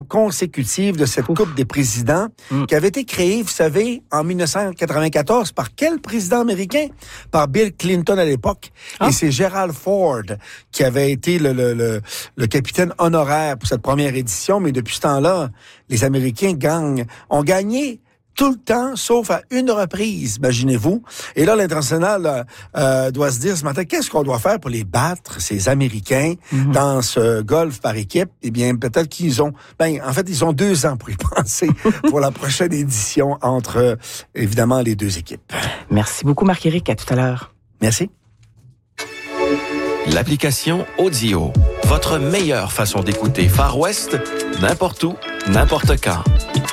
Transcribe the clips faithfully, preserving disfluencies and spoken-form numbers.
consécutives de cette Ouf. Coupe des présidents mm. qui avait été créée, vous savez, en dix-neuf cent quatre-vingt-quatorze par quel président américain? Par Bill Clinton à l'époque. Ah. Et c'est Gerald Ford qui avait été le, le, le, le capitaine honoraire pour cette première édition. Mais depuis ce temps-là, les Américains gagnent, ont gagné tout le temps, sauf à une reprise, imaginez-vous. Et là, l'international euh, doit se dire ce matin, qu'est-ce qu'on doit faire pour les battre, ces Américains, mm-hmm. dans ce golf par équipe? Eh bien, peut-être qu'ils ont... Ben, en fait, ils ont deux ans pour y penser pour la prochaine édition entre, évidemment, les deux équipes. Merci beaucoup, Marc-Éric. À tout à l'heure. Merci. L'application Audio. Votre meilleure façon d'écouter Far West, n'importe où, n'importe quand.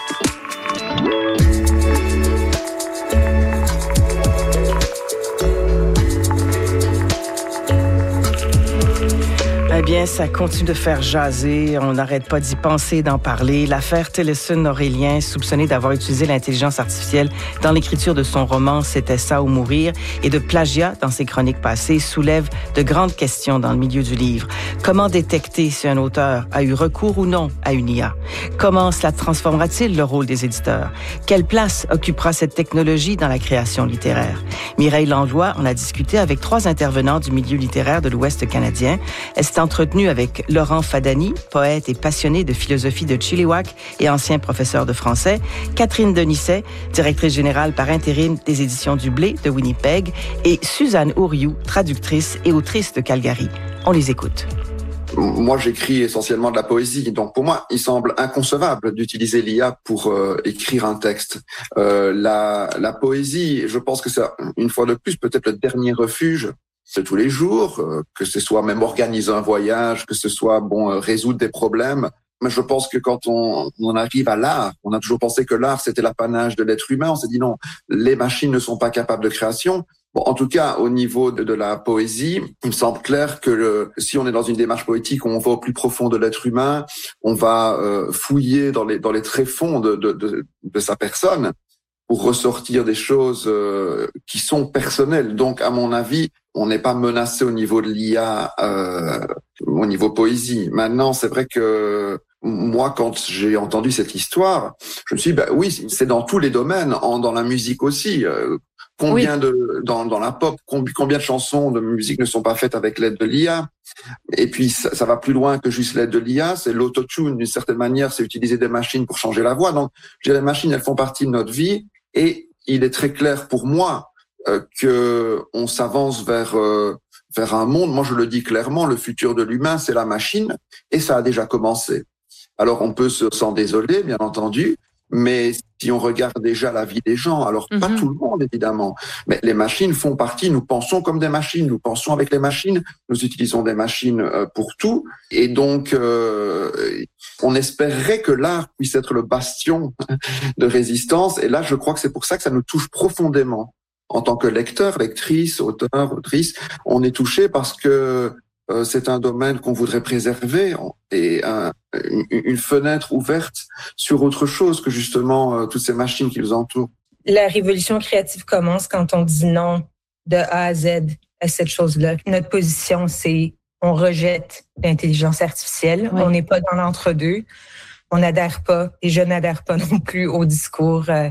Eh bien, ça continue de faire jaser. On n'arrête pas d'y penser, d'en parler. L'affaire Tillerson-Aurélien, soupçonné d'avoir utilisé l'intelligence artificielle dans l'écriture de son roman « C'était ça ou mourir » et de plagiat dans ses chroniques passées, soulève de grandes questions dans le milieu du livre. Comment détecter si un auteur a eu recours ou non à une I A? Comment cela transformera-t-il le rôle des éditeurs? Quelle place occupera cette technologie dans la création littéraire? Mireille Langlois en a discuté avec trois intervenants du milieu littéraire de l'Ouest canadien. Elle s'est entretenu avec Laurent Fadani, poète et passionné de philosophie de Chilliwack et ancien professeur de français, Catherine Denisset, directrice générale par intérim des éditions du Blé de Winnipeg, et Suzanne Ouriou, traductrice et autrice de Calgary. On les écoute. Moi, j'écris essentiellement de la poésie, donc pour moi, il semble inconcevable d'utiliser l'I A pour euh, écrire un texte. Euh, la, la poésie, je pense que c'est, une fois de plus, peut-être le dernier refuge de tous les jours, euh, que ce soit même organiser un voyage, que ce soit bon euh, résoudre des problèmes. Mais je pense que quand on, on arrive à l'art, on a toujours pensé que l'art, c'était l'apanage de l'être humain. On s'est dit non, les machines ne sont pas capables de création. Bon, en tout cas, au niveau de, de la poésie, il me semble clair que le, si on est dans une démarche poétique où on va au plus profond de l'être humain, on va euh, fouiller dans les, dans les tréfonds de, de, de, de sa personne pour ressortir des choses euh, qui sont personnelles. Donc, à mon avis, on n'est pas menacé au niveau de l'I A, euh, au niveau poésie. Maintenant, c'est vrai que moi, quand j'ai entendu cette histoire, je me suis dit, bah oui, c'est dans tous les domaines, en, dans la musique aussi. Euh, combien oui. de dans, dans la pop, combien de chansons de musique ne sont pas faites avec l'aide de l'I A? Et puis ça, ça va plus loin que juste l'aide de l'I A. C'est l'autotune, d'une certaine manière, c'est utiliser des machines pour changer la voix. Donc, je dirais, les machines, elles font partie de notre vie. Et il est très clair pour moi euh, que on s'avance vers euh, vers un monde. Moi, je le dis clairement, le futur de l'humain, c'est la machine, et ça a déjà commencé. Alors, on peut se, s'en désoler, bien entendu, mais si on regarde déjà la vie des gens, alors mm-hmm. pas tout le monde, évidemment, mais les machines font partie, nous pensons comme des machines, nous pensons avec les machines, nous utilisons des machines euh, pour tout, et donc euh, on espérerait que l'art puisse être le bastion de résistance, et là, je crois que c'est pour ça que ça nous touche profondément. En tant que lecteur, lectrice, auteur, autrice, on est touché parce que Euh, c'est un domaine qu'on voudrait préserver et un, une, une fenêtre ouverte sur autre chose que justement euh, toutes ces machines qui nous entourent. La révolution créative commence quand on dit non de A à Z à cette chose-là. Notre position, c'est on rejette l'intelligence artificielle. Oui. On n'est pas dans l'entre-deux. On n'adhère pas, et je n'adhère pas non plus au discours euh,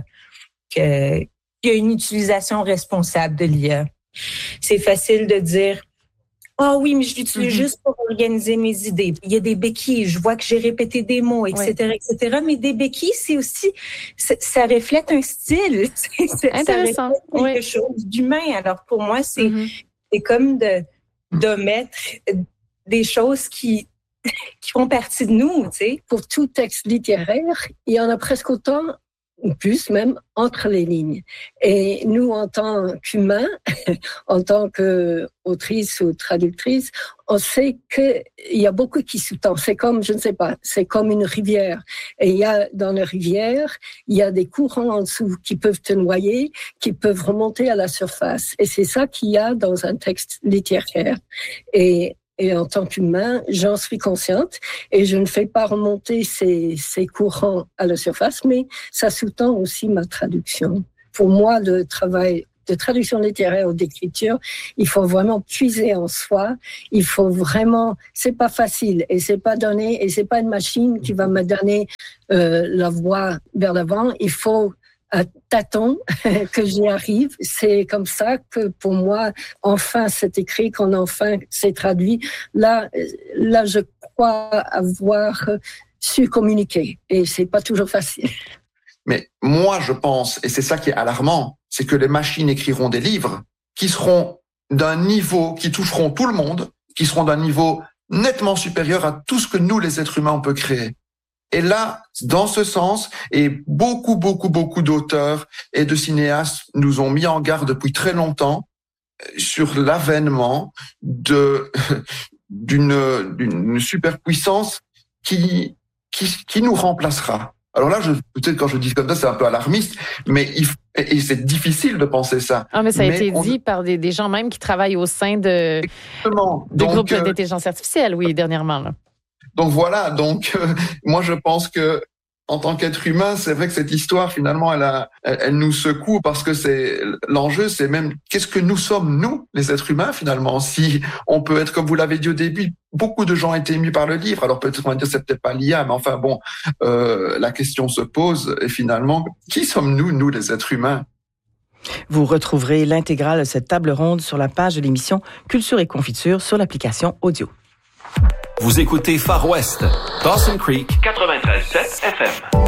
que, qu'il y a une utilisation responsable de l'I A. C'est facile de dire ah oh oui, mais je l'utilise mm-hmm. juste pour organiser mes idées. Il y a des béquilles, je vois que j'ai répété des mots, et cetera, oui. et cetera. Mais des béquilles, c'est aussi, c'est, ça reflète un style. C'est, c'est, intéressant. Ça reflète quelque oui. chose d'humain. Alors pour moi, c'est, mm-hmm. c'est comme de d'omettre des choses qui qui font partie de nous, tu sais. Pour tout texte littéraire, il y en a presque autant, ou plus même, entre les lignes. Et nous, en tant qu'humains, en tant qu'autrice ou traductrice, on sait qu'il y a beaucoup qui sous-tend. C'est comme, je ne sais pas, c'est comme une rivière. Et il y a, dans la rivière, il y a des courants en dessous qui peuvent te noyer, qui peuvent remonter à la surface. Et c'est ça qu'il y a dans un texte littéraire. Et Et en tant qu'humain, j'en suis consciente et je ne fais pas remonter ces, ces courants à la surface, mais ça sous-tend aussi ma traduction. Pour moi, le travail de traduction littéraire ou d'écriture, il faut vraiment puiser en soi. Il faut vraiment, c'est pas facile et c'est pas donné et c'est pas une machine qui va me donner euh, la voie vers l'avant. Il faut à tâtons que j'y arrive. C'est comme ça que pour moi, enfin, c'est écrit, qu'on enfin c'est traduit. Là, là, je crois avoir su communiquer et c'est pas toujours facile. Mais moi, je pense, et c'est ça qui est alarmant, c'est que les machines écriront des livres qui seront d'un niveau, qui toucheront tout le monde, qui seront d'un niveau nettement supérieur à tout ce que nous, les êtres humains, on peut créer. Et là, dans ce sens, et beaucoup, beaucoup, beaucoup d'auteurs et de cinéastes nous ont mis en garde depuis très longtemps sur l'avènement de, d'une, d'une superpuissance qui, qui, qui nous remplacera. Alors là, je, peut-être quand je dis comme ça, c'est un peu alarmiste, mais il, et c'est difficile de penser ça. Ah, mais ça a mais été on... dit par des, des gens même qui travaillent au sein de, de groupes euh, d'intelligence artificielle, oui, dernièrement. Là. Donc voilà, donc euh, moi je pense que en tant qu'être humain, c'est vrai que cette histoire finalement, elle, a, elle, elle nous secoue parce que c'est l'enjeu, c'est même qu'est-ce que nous sommes nous, les êtres humains finalement. Si on peut être, comme vous l'avez dit au début, beaucoup de gens ont été émus par le livre. Alors peut-être on va dire c'est peut-être pas l'I A, mais enfin bon, euh, la question se pose et finalement, qui sommes-nous, nous les êtres humains? Vous retrouverez l'intégrale de cette table ronde sur la page de l'émission Culture et Confiture sur l'application audio. Vous écoutez Far West, Dawson Creek, quatre-vingt-treize sept F M.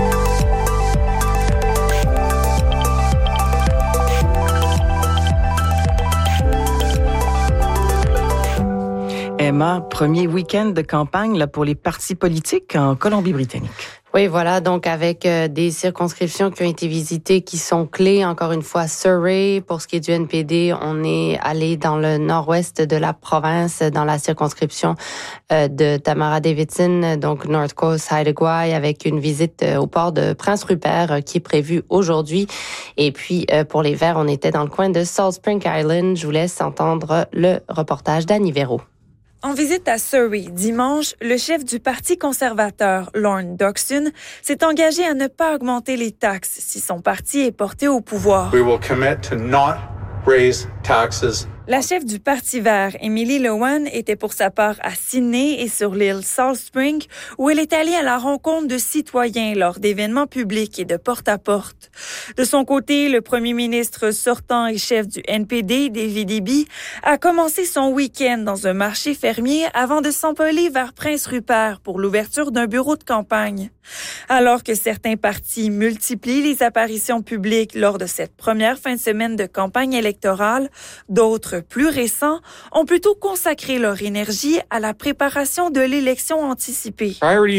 Emma, premier week-end de campagne là, pour les partis politiques en Colombie-Britannique. Oui, voilà, donc avec euh, des circonscriptions qui ont été visitées, qui sont clés. Encore une fois, Surrey, pour ce qui est du N P D, on est allé dans le nord-ouest de la province, dans la circonscription euh, de Tamara Davidson, donc North Coast, Haida Gwaii, avec une visite euh, au port de Prince Rupert euh, qui est prévue aujourd'hui. Et puis, euh, pour les Verts, on était dans le coin de Salt Spring Island. Je vous laisse entendre le reportage d'Annie Véro. En visite à Surrey dimanche, le chef du Parti conservateur, Lorne Doxon, s'est engagé à ne pas augmenter les taxes si son parti est porté au pouvoir. We will commit to not raise taxes. La chef du Parti vert, Emily Lowan, était pour sa part à Sydney et sur l'île Salt Spring, où elle est allée à la rencontre de citoyens lors d'événements publics et de porte-à-porte. De son côté, le premier ministre sortant et chef du N P D, David Eby, a commencé son week-end dans un marché fermier avant de s'envoler vers Prince Rupert pour l'ouverture d'un bureau de campagne. Alors que certains partis multiplient les apparitions publiques lors de cette première fin de semaine de campagne électorale, d'autres plus récents ont plutôt consacré leur énergie à la préparation de l'élection anticipée.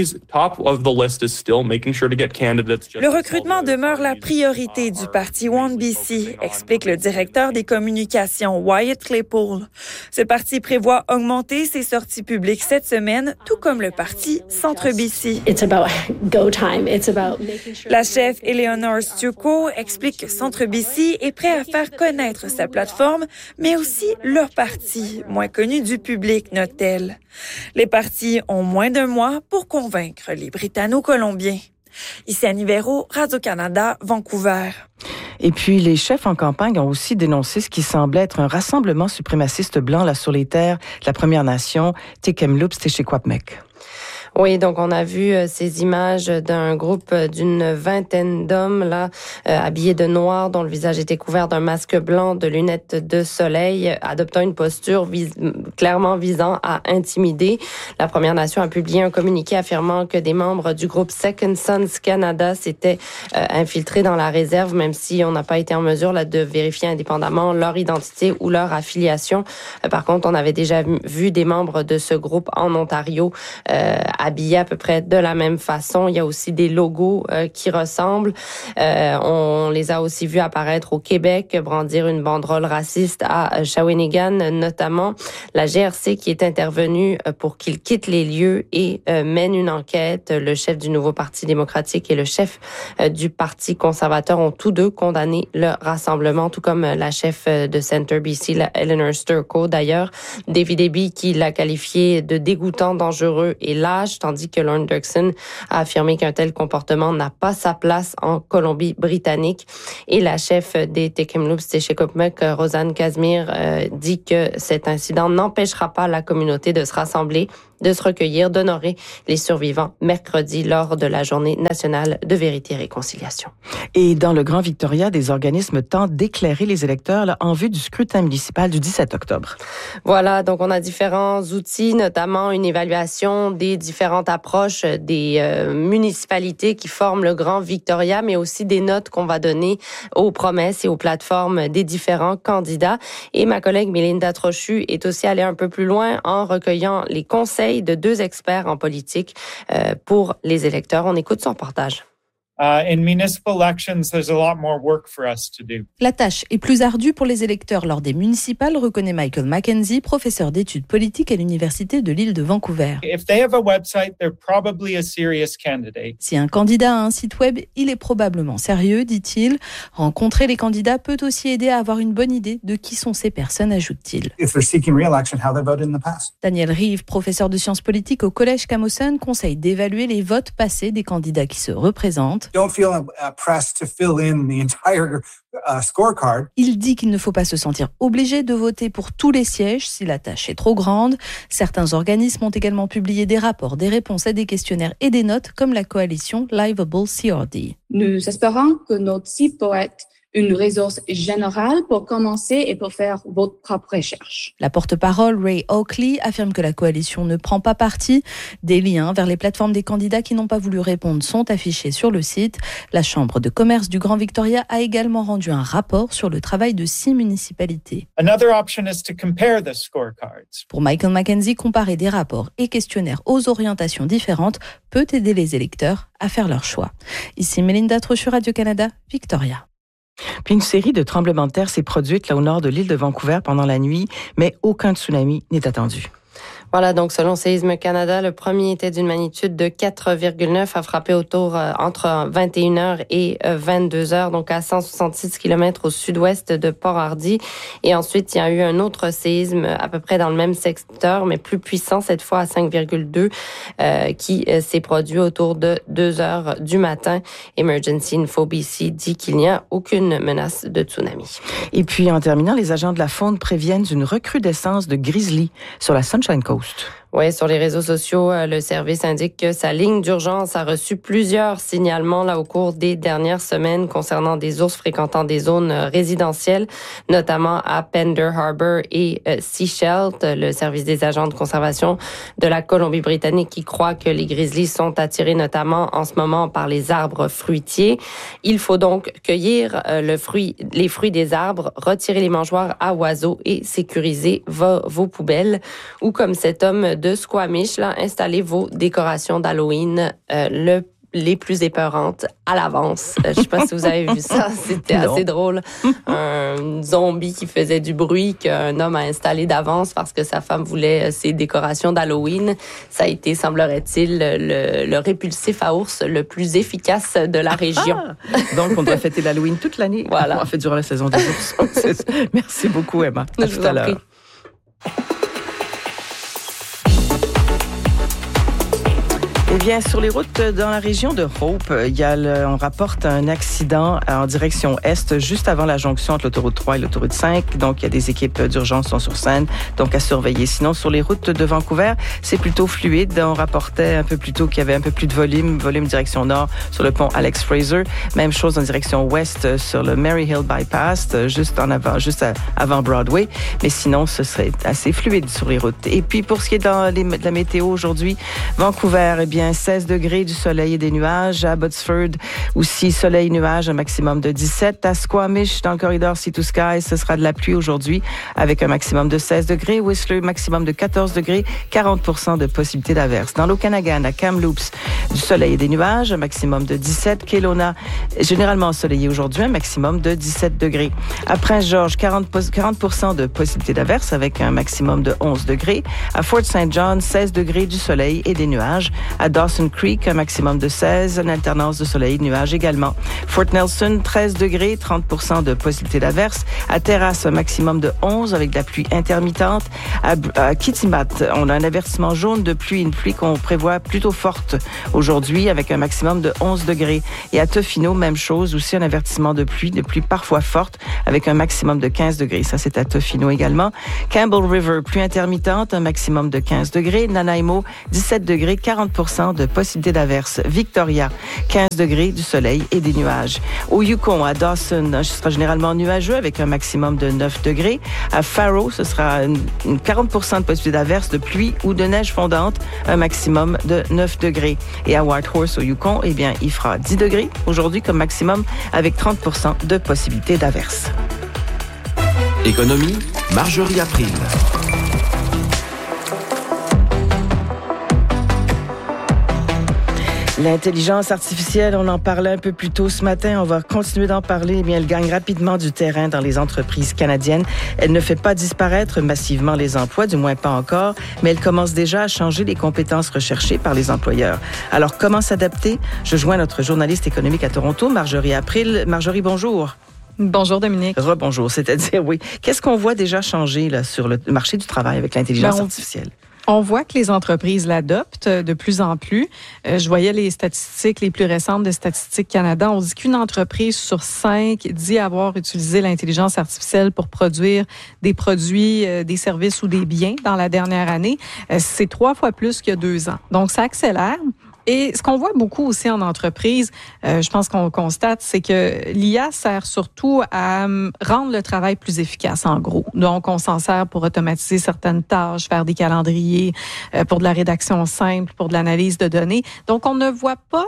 Le recrutement demeure la priorité du parti One B C, explique le directeur des communications Wyatt Claypool. Ce parti prévoit augmenter ses sorties publiques cette semaine, tout comme le parti Centre B C. La chef Eleanor Stucco explique que Centre B C est prêt à faire connaître sa plateforme, mais aussi leur parti, moins connu du public, note-t-elle. Les partis ont moins d'un mois pour convaincre les Britanno-Colombiens. Ici Annie Véro, Radio-Canada, Vancouver. Et puis, les chefs en campagne ont aussi dénoncé ce qui semblait être un rassemblement suprémaciste blanc là, sur les terres de la Première Nation, Tk'emlúps Téchikwapmek. Oui, donc on a vu euh, ces images d'un groupe d'une vingtaine d'hommes là euh, habillés de noir, dont le visage était couvert d'un masque blanc, de lunettes de soleil, adoptant une posture vis- clairement visant à intimider. La Première Nation a publié un communiqué affirmant que des membres du groupe Second Sons Canada s'étaient euh, infiltrés dans la réserve, même si on n'a pas été en mesure là de vérifier indépendamment leur identité ou leur affiliation. Euh, par contre, on avait déjà vu des membres de ce groupe en Ontario euh, habillés à peu près de la même façon. Il y a aussi des logos euh, qui ressemblent. Euh, on les a aussi vus apparaître au Québec, brandir une banderole raciste à Shawinigan, notamment. La G R C qui est intervenue pour qu'ils quittent les lieux et euh, mène une enquête. Le chef du nouveau Parti démocratique et le chef euh, du Parti conservateur ont tous deux condamné le rassemblement, tout comme la chef de Centre B C, la Eleanor Sturco. D'ailleurs, David Eby qui l'a qualifié de dégoûtant, dangereux et lâche. tâche, tandis que Lorne Dirksen a affirmé qu'un tel comportement n'a pas sa place en Colombie-Britannique. Et la chef des Tk'emlúps Secwépemc, Rosanne Casimir, euh, dit que cet incident n'empêchera pas la communauté de se rassembler, de se recueillir, d'honorer les survivants mercredi lors de la Journée nationale de vérité et réconciliation. Et dans le Grand Victoria, des organismes tentent d'éclairer les électeurs là, en vue du scrutin municipal du dix-sept octobre. Voilà, donc on a différents outils, notamment une évaluation des différentes approches des euh, municipalités qui forment le Grand Victoria, mais aussi des notes qu'on va donner aux promesses et aux plateformes des différents candidats. Et ma collègue Mélinda Trochu est aussi allée un peu plus loin en recueillant les conseils de deux experts en politique euh, pour les électeurs. On écoute son reportage. Uh, in municipal elections, there's a lot more work for us to do. La tâche est plus ardue pour les électeurs lors des municipales, reconnaît Michael Mackenzie, professeur d'études politiques à l'Université de l'île de Vancouver. If they have a website, they're probably a serious candidate. Si un candidat a un site web, il est probablement sérieux, dit-il. Rencontrer les candidats peut aussi aider à avoir une bonne idée de qui sont ces personnes, ajoute-t-il. If they're seeking re-election, how they voted in the past. Daniel Reeve, professeur de sciences politiques au Collège Camosun, conseille d'évaluer les votes passés des candidats qui se représentent. Don't feel uh, pressed to fill in the entire uh, scorecard. Il dit qu'il ne faut pas se sentir obligé de voter pour tous les sièges si la tâche est trop grande. Certains organismes ont également publié des rapports, des réponses à des questionnaires et des notes, comme la coalition Livable C R D. Nous espérons que notre site pourrait être une ressource générale pour commencer et pour faire votre propre recherche. La porte-parole Ray Oakley affirme que la coalition ne prend pas parti. Des liens vers les plateformes des candidats qui n'ont pas voulu répondre sont affichés sur le site. La Chambre de commerce du Grand Victoria a également rendu un rapport sur le travail de six municipalités. Another option is to compare the scorecards. Pour Michael Mackenzie, comparer des rapports et questionnaires aux orientations différentes peut aider les électeurs à faire leur choix. Ici Mélinda Trochu, Radio-Canada, Victoria. Puis une série de tremblements de terre s'est produite là au nord de l'île de Vancouver pendant la nuit, mais aucun tsunami n'est attendu. Voilà, donc selon Séisme Canada, le premier était d'une magnitude de quatre virgule neuf, a frappé autour euh, entre vingt et une heures et euh, vingt-deux heures, donc à cent soixante-six kilomètres au sud-ouest de Port-Hardy. Et ensuite, il y a eu un autre séisme à peu près dans le même secteur, mais plus puissant, cette fois à cinq virgule deux, euh, qui euh, s'est produit autour de deux heures du matin. Emergency Info B C dit qu'il n'y a aucune menace de tsunami. Et puis, en terminant, les agents de la faune préviennent d'une recrudescence de grizzlies sur la Sunshine Coast. Oui, sur les réseaux sociaux, le service indique que sa ligne d'urgence a reçu plusieurs signalements là au cours des dernières semaines concernant des ours fréquentant des zones résidentielles, notamment à Pender Harbour et euh, Seashelt. Le service des agents de conservation de la Colombie-Britannique qui croit que les grizzlies sont attirés notamment en ce moment par les arbres fruitiers. Il faut donc cueillir euh, le fruit, les fruits des arbres, retirer les mangeoires à oiseaux et sécuriser vos, vos poubelles. Ou comme cet homme de Squamish, là, installez vos décorations d'Halloween euh, le les plus épeurantes à l'avance. Euh, je sais pas si vous avez vu ça, c'était non. assez drôle. Un zombie qui faisait du bruit qu'un homme a installé d'avance parce que sa femme voulait ses décorations d'Halloween. Ça a été, semblerait-il, le, le répulsif à ours le plus efficace de la région. Ah, donc, on doit fêter l'Halloween toute l'année. Voilà. On fait durant la saison des ours. Merci beaucoup, Emma. À je tout à l'heure. Prie. Eh bien, sur les routes dans la région de Hope, il y a le, on rapporte un accident en direction est, juste avant la jonction entre l'autoroute trois et l'autoroute cinq. Donc, il y a des équipes d'urgence qui sont sur scène, donc à surveiller. Sinon, sur les routes de Vancouver, c'est plutôt fluide. On rapportait un peu plus tôt qu'il y avait un peu plus de volume, volume direction nord sur le pont Alex Fraser. Même chose en direction ouest sur le Mary Hill Bypass, juste en avant, juste avant Broadway. Mais sinon, ce serait assez fluide sur les routes. Et puis, pour ce qui est dans les, de la météo aujourd'hui, Vancouver, eh bien, seize degrés, du soleil et des nuages. À Abbotsford, aussi soleil, nuages, un maximum de dix-sept. À Squamish, dans le corridor Sea to Sky, ce sera de la pluie aujourd'hui avec un maximum de seize degrés. Whistler, maximum de quatorze degrés, quarante pour cent de possibilité d'averse. Dans l'Okanagan, à Kamloops, du soleil et des nuages, un maximum de dix-sept. Kelowna, généralement ensoleillé aujourd'hui, un maximum de dix-sept degrés. À Prince-Georges, quarante pour cent de possibilité d'averse avec un maximum de onze degrés. À Fort Saint John, seize degrés, du soleil et des nuages. À À Dawson Creek, un maximum de seize, une alternance de soleil et de nuages également. Fort Nelson, treize degrés, trente pour cent de possibilité d'averse. À Terrace, un maximum de onze avec de la pluie intermittente. À, à Kitimat, on a un avertissement jaune de pluie, une pluie qu'on prévoit plutôt forte aujourd'hui avec un maximum de onze degrés. Et à Tofino, même chose, aussi un avertissement de pluie, de pluie parfois forte avec un maximum de quinze degrés. Ça, c'est à Tofino également. Campbell River, pluie intermittente, un maximum de quinze degrés. Nanaimo, dix-sept degrés, quarante pour cent de possibilité d'averse. Victoria, quinze degrés, du soleil et des nuages. Au Yukon, à Dawson, ce sera généralement nuageux avec un maximum de neuf degrés. À Faro, ce sera une quarante pour cent de possibilité d'averse, de pluie ou de neige fondante, un maximum de neuf degrés. Et à Whitehorse, au Yukon, eh bien, il fera dix degrés aujourd'hui comme maximum avec trente pour cent de possibilité d'averse. Économie, Marjorie April. L'intelligence artificielle, on en parlait un peu plus tôt ce matin, on va continuer d'en parler. Eh bien, elle gagne rapidement du terrain dans les entreprises canadiennes. Elle ne fait pas disparaître massivement les emplois, du moins pas encore, mais elle commence déjà à changer les compétences recherchées par les employeurs. Alors, comment s'adapter? Je joins notre journaliste économique à Toronto, Marjorie April. Marjorie, bonjour. Bonjour Dominique. Rebonjour, c'est-à-dire, oui. Qu'est-ce qu'on voit déjà changer là, sur le marché du travail avec l'intelligence ben, on... artificielle? On voit que les entreprises l'adoptent de plus en plus. Euh, je voyais les statistiques les plus récentes de Statistique Canada. On dit qu'une entreprise sur cinq dit avoir utilisé l'intelligence artificielle pour produire des produits, euh, des services ou des biens dans la dernière année. Euh, c'est trois fois plus qu'il y a deux ans. Donc, ça accélère. Et ce qu'on voit beaucoup aussi en entreprise, euh, je pense qu'on constate, c'est que l'I A sert surtout à um, rendre le travail plus efficace, en gros. Donc, on s'en sert pour automatiser certaines tâches, faire des calendriers, euh, pour de la rédaction simple, pour de l'analyse de données. Donc, on ne voit pas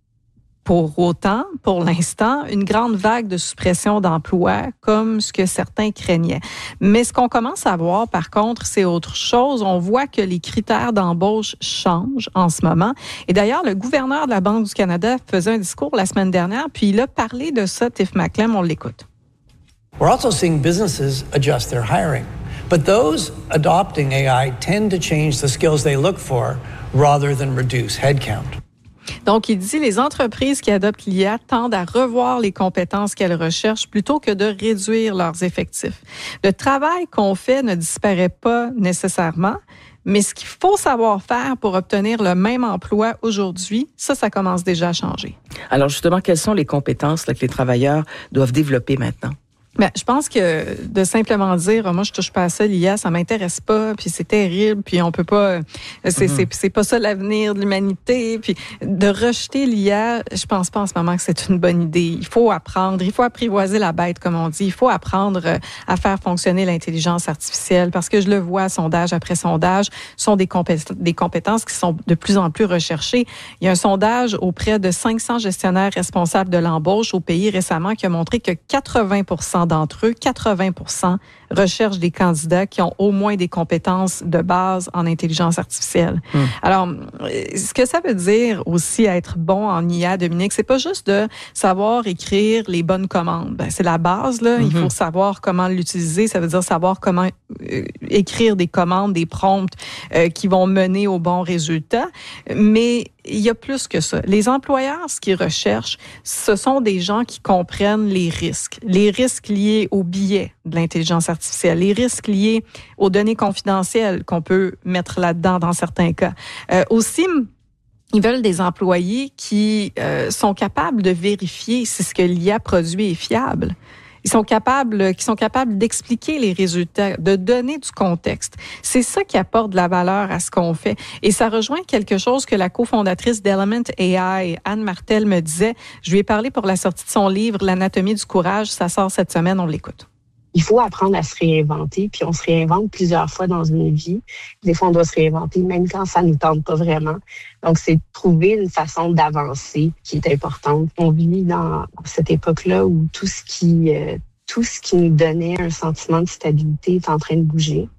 pour autant, pour l'instant, une grande vague de suppression d'emplois comme ce que certains craignaient. Mais ce qu'on commence à voir, par contre, c'est autre chose. On voit que les critères d'embauche changent en ce moment. Et d'ailleurs, le gouverneur de la Banque du Canada faisait un discours la semaine dernière, puis il a parlé de ça, Tiff Macklem, on l'écoute. We're also seeing businesses adjust their hiring. But those adopting A I tend to change the skills they look for rather than reduce headcount. Donc, il dit les entreprises qui adoptent l'I A tendent à revoir les compétences qu'elles recherchent plutôt que de réduire leurs effectifs. Le travail qu'on fait ne disparaît pas nécessairement, mais ce qu'il faut savoir faire pour obtenir le même emploi aujourd'hui, ça, ça commence déjà à changer. Alors, justement, quelles sont les compétences là, que les travailleurs doivent développer maintenant? Ben, je pense que de simplement dire, moi, je touche pas à ça, l'I A, ça m'intéresse pas, puis c'est terrible, puis on peut pas, c'est, mm-hmm. c'est, c'est pas ça l'avenir de l'humanité, puis de rejeter l'I A, je pense pas en ce moment que c'est une bonne idée. Il faut apprendre, il faut apprivoiser la bête, comme on dit, il faut apprendre à faire fonctionner l'intelligence artificielle, parce que je le vois, sondage après sondage, sont des compétences, des compétences qui sont de plus en plus recherchées. Il y a un sondage auprès de cinq cents gestionnaires responsables de l'embauche au pays récemment qui a montré que quatre-vingts pour cent d'entre eux, quatre-vingts pour cent, recherchent des candidats qui ont au moins des compétences de base en intelligence artificielle. Mmh. Alors, ce que ça veut dire aussi être bon en I A, Dominique, c'est pas juste de savoir écrire les bonnes commandes. Ben, c'est la base, là. Mmh. Il faut savoir comment l'utiliser. Ça veut dire savoir comment euh, écrire des commandes, des prompts euh, qui vont mener au bon résultat. Mais il y a plus que ça. Les employeurs, ce qu'ils recherchent, ce sont des gens qui comprennent les risques. Les risques liés aux biais de l'intelligence artificielle, les risques liés aux données confidentielles qu'on peut mettre là-dedans dans certains cas. Euh, aussi, ils veulent des employés qui euh, sont capables de vérifier si ce que l'I A produit est fiable. Ils sont capables, qui sont capables d'expliquer les résultats, de donner du contexte. C'est ça qui apporte de la valeur à ce qu'on fait. Et ça rejoint quelque chose que la cofondatrice d'Element A I, Anne Martel, me disait. Je lui ai parlé pour la sortie de son livre, L'anatomie du courage. Ça sort cette semaine, on l'écoute. Il faut apprendre à se réinventer, puis on se réinvente plusieurs fois dans une vie. Des fois, on doit se réinventer, même quand ça ne nous tente pas vraiment. Donc, c'est de trouver une façon d'avancer qui est importante. On vit dans cette époque-là où tout ce qui, euh, tout ce qui nous donnait un sentiment de stabilité est en train de bouger.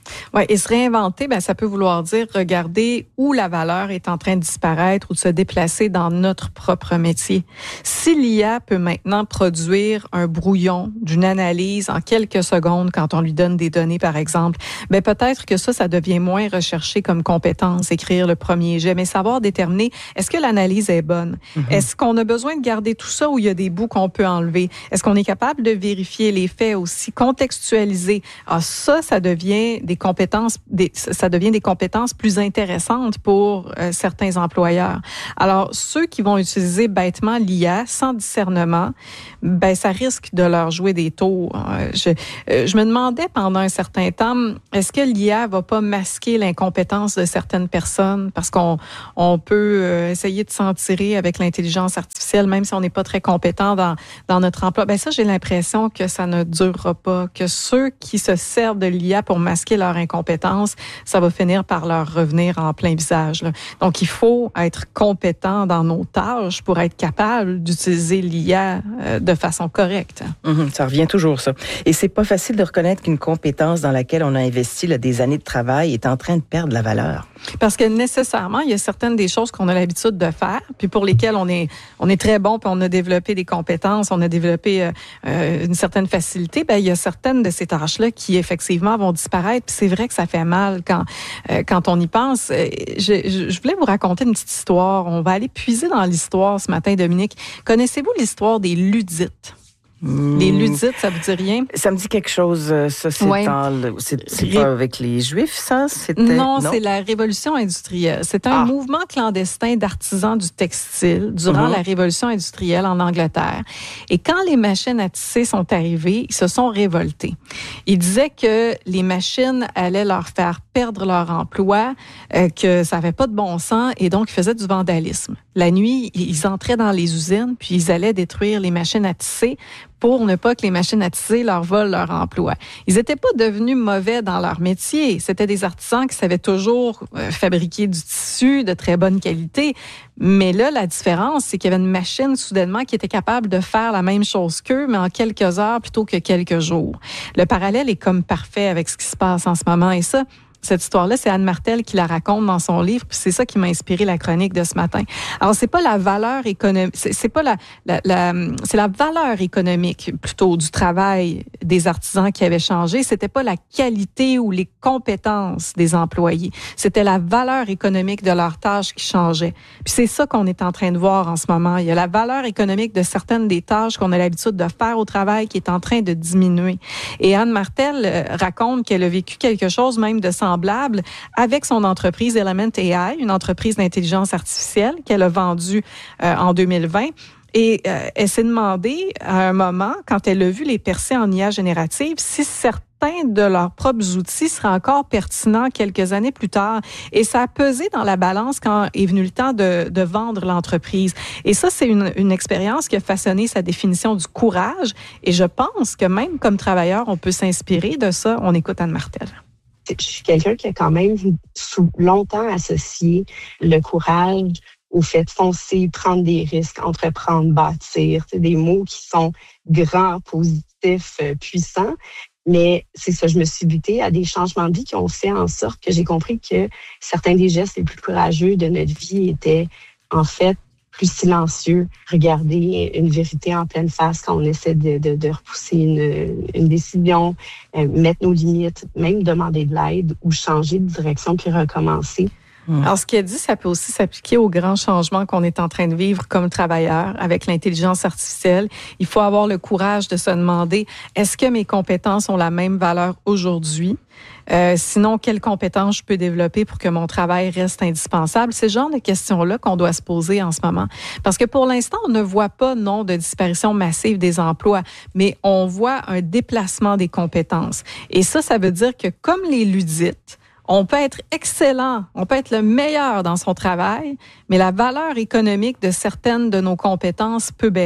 Oui, et se réinventer, ben ça peut vouloir dire regarder où la valeur est en train de disparaître ou de se déplacer dans notre propre métier. Si l'I A peut maintenant produire un brouillon d'une analyse en quelques secondes quand on lui donne des données, par exemple, ben peut-être que ça, ça devient moins recherché comme compétence, écrire le premier jet, mais savoir déterminer est-ce que l'analyse est bonne? Mm-hmm. Est-ce qu'on a besoin de garder tout ça ou il y a des bouts qu'on peut enlever? Est-ce qu'on est capable de vérifier les faits aussi, contextualiser? Ah, ça, ça devient des compétences, des, ça devient des compétences plus intéressantes pour euh, certains employeurs. Alors, ceux qui vont utiliser bêtement l'I A sans discernement, ben ça risque de leur jouer des tours. Je, euh, je me demandais pendant un certain temps, est-ce que l'I A va pas masquer l'incompétence de certaines personnes parce qu'on on peut euh, essayer de s'en tirer avec l'intelligence artificielle, même si on n'est pas très compétent dans dans notre emploi. Ben ça, j'ai l'impression que ça ne durera pas, que ceux qui se servent de l'I A pour masquer leur incompétence, ça va finir par leur revenir en plein visage, là. Donc, il faut être compétent dans nos tâches pour être capable d'utiliser l'I A euh, de façon correcte. Mmh, ça revient toujours, ça. Et c'est pas facile de reconnaître qu'une compétence dans laquelle on a investi là, des années de travail est en train de perdre la valeur. Parce que nécessairement, il y a certaines des choses qu'on a l'habitude de faire, puis pour lesquelles on est, on est très bon, puis on a développé des compétences, on a développé euh, une certaine facilité. Ben, il y a certaines de ces tâches-là qui, effectivement, vont disparaître. Puis c'est vrai que ça fait mal quand, euh, quand on y pense. Je, je, je voulais vous raconter une petite histoire. On va aller puiser dans l'histoire ce matin, Dominique. Connaissez-vous l'histoire des Ludites? Les Ludites, ça vous dit rien? Ça me dit quelque chose. Ça, c'est, ouais. dans le, c'est, c'est pas avec les Juifs, ça? C'était... Non, non, c'est la Révolution industrielle. C'est un ah. mouvement clandestin d'artisans du textile durant mm-hmm. la Révolution industrielle en Angleterre. Et quand les machines à tisser sont arrivées, ils se sont révoltés. Ils disaient que les machines allaient leur faire perdre leur emploi, euh, que ça n'avait pas de bon sens, et donc ils faisaient du vandalisme. La nuit, ils entraient dans les usines, puis ils allaient détruire les machines à tisser pour ne pas que les machines à tisser leur volent leur emploi. Ils n'étaient pas devenus mauvais dans leur métier. C'était des artisans qui savaient toujours euh, fabriquer du tissu de très bonne qualité. Mais là, la différence, c'est qu'il y avait une machine soudainement qui était capable de faire la même chose qu'eux, mais en quelques heures plutôt que quelques jours. Le parallèle est comme parfait avec ce qui se passe en ce moment. Et ça, cette histoire-là, c'est Anne Martel qui la raconte dans son livre, puis c'est ça qui m'a inspiré la chronique de ce matin. Alors, c'est pas la valeur économique, c'est, c'est pas la, la, la, c'est la valeur économique plutôt du travail des artisans qui avait changé. C'était pas la qualité ou les compétences des employés. C'était la valeur économique de leurs tâches qui changeait. Puis c'est ça qu'on est en train de voir en ce moment. Il y a la valeur économique de certaines des tâches qu'on a l'habitude de faire au travail qui est en train de diminuer. Et Anne Martel raconte qu'elle a vécu quelque chose même de semblable avec son entreprise Element A I, une entreprise d'intelligence artificielle qu'elle a vendue euh, en deux mille vingt. Et euh, elle s'est demandé à un moment, quand elle a vu les percées en I A générative, si certains de leurs propres outils seraient encore pertinents quelques années plus tard. Et ça a pesé dans la balance quand est venu le temps de, de vendre l'entreprise. Et ça, c'est une, une expérience qui a façonné sa définition du courage. Et je pense que même comme travailleur, on peut s'inspirer de ça. On écoute Anne Martel. Je suis quelqu'un qui a quand même sous longtemps associé le courage au fait de foncer, prendre des risques, entreprendre, bâtir. C'est des mots qui sont grands, positifs, puissants. Mais c'est ça, je me suis butée à des changements de vie qui ont fait en sorte que j'ai compris que certains des gestes les plus courageux de notre vie étaient en fait plus silencieux, regarder une vérité en pleine face quand on essaie de, de, de repousser une, une décision, euh, mettre nos limites, même demander de l'aide ou changer de direction puis recommencer. Alors, ce qu'elle dit, ça peut aussi s'appliquer aux grands changements qu'on est en train de vivre comme travailleurs avec l'intelligence artificielle. Il faut avoir le courage de se demander, est-ce que mes compétences ont la même valeur aujourd'hui? Euh, sinon, quelles compétences je peux développer pour que mon travail reste indispensable? C'est ce genre de questions-là qu'on doit se poser en ce moment. Parce que pour l'instant, on ne voit pas, non, de disparition massive des emplois, mais on voit un déplacement des compétences. Et ça, ça veut dire que comme les Ludites, on peut être excellent, on peut être le meilleur dans son travail, mais la valeur économique de certaines de nos compétences peut baisser.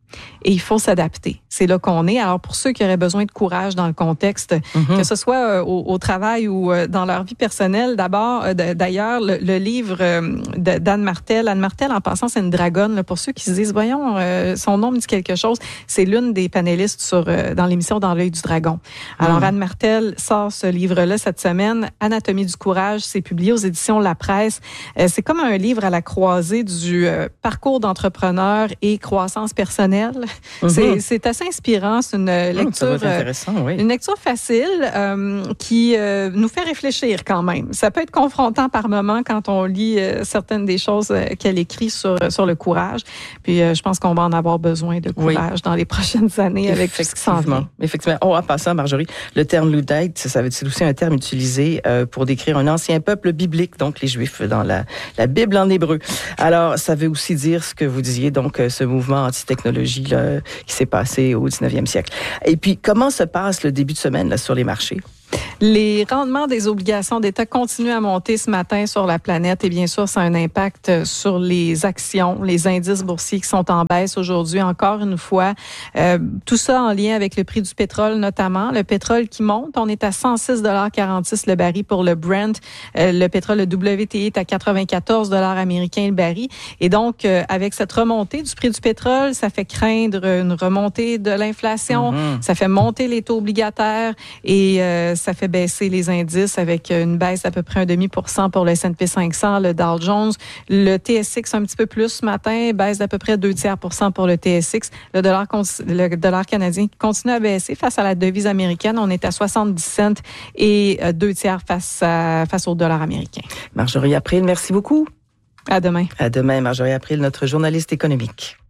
et il faut s'adapter. C'est là qu'on est. Alors, pour ceux qui auraient besoin de courage dans le contexte, mm-hmm. que ce soit au, au travail ou dans leur vie personnelle, d'abord, d'ailleurs, le, le livre d'Anne Martel, Anne Martel, en passant, c'est une dragonne, là, pour ceux qui se disent, voyons, euh, son nom me dit quelque chose, c'est l'une des panélistes sur, euh, dans l'émission Dans l'œil du dragon. Alors, mm. Anne Martel sort ce livre-là cette semaine, Anatomie du courage, c'est publié aux éditions La Presse. Euh, c'est comme un livre à la croisée du euh, parcours d'entrepreneur et croissance personnelle. Mm-hmm. C'est, c'est assez inspirant. C'est une lecture, euh, oui. une lecture facile euh, qui euh, nous fait réfléchir quand même. Ça peut être confrontant par moments quand on lit euh, certaines des choses euh, qu'elle écrit sur sur le courage. Puis euh, je pense qu'on va en avoir besoin de courage oui. dans les prochaines années avec tout ce qui s'en vient. Effectivement. Oh, en passant, Marjorie, le terme Luddite, ça veut dire aussi un terme utilisé euh, pour décrire un ancien peuple biblique, donc les Juifs dans la la Bible en hébreu. Alors, ça veut aussi dire ce que vous disiez, donc ce mouvement anti-technologie là, qui s'est passé au dix-neuvième siècle. Et puis, comment se passe le début de semaine là, sur les marchés? Les rendements des obligations d'État continuent à monter ce matin sur la planète et bien sûr, ça a un impact sur les actions, les indices boursiers qui sont en baisse aujourd'hui encore une fois. Euh, tout ça en lien avec le prix du pétrole notamment. Le pétrole qui monte, on est à cent six virgule quarante-six dollars le baril pour le Brent. Euh, le pétrole, le W T I est à quatre-vingt-quatorze dollars américains le baril. Et donc, euh, avec cette remontée du prix du pétrole, ça fait craindre une remontée de l'inflation, mm-hmm. ça fait monter les taux obligataires et euh, ça fait baisser les indices avec une baisse d'à peu près un demi pour cent pour le S and P cinq cents, le Dow Jones. Le T S X un petit peu plus ce matin, baisse d'à peu près deux tiers pour cent pour le T S X. Le dollar, le dollar canadien continue à baisser face à la devise américaine. On est à soixante-dix cents et deux tiers face, à, face au dollar américain. Marjorie April, merci beaucoup. À demain. À demain, Marjorie April, notre journaliste économique.